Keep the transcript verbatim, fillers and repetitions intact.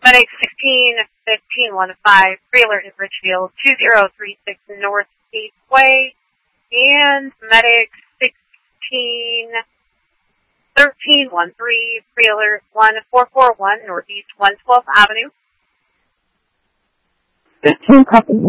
Medic sixteen fifteen one five, pre-alert in Richfield, two zero three six North eighth Way, and Medic sixteen thirteen one three, pre-alert one four four one Northeast one twelfth Avenue. fifteen copy.